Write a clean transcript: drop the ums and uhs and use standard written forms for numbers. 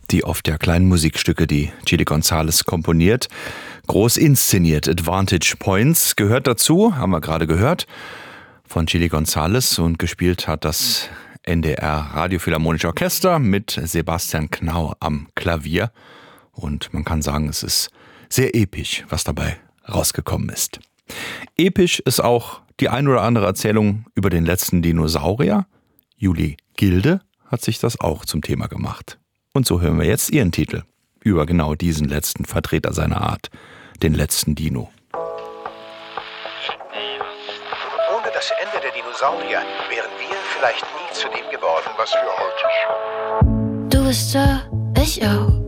die oft ja kleinen Musikstücke, die Chili González komponiert, groß inszeniert. Advantage Points gehört dazu, haben wir gerade gehört, von Chili González, und gespielt hat das NDR Radiophilharmonische Orchester mit Sebastian Knau am Klavier. Und man kann sagen, es ist sehr episch, was dabei rausgekommen ist. Episch ist auch die ein oder andere Erzählung über den letzten Dinosaurier. Julie Gilde hat sich das auch zum Thema gemacht. Und so hören wir jetzt ihren Titel über genau diesen letzten Vertreter seiner Art, den letzten Dino. Ohne das Ende der Dinosaurier wären wir vielleicht nie zu dem geworden, was wir heute sind. Du bist da, ich auch.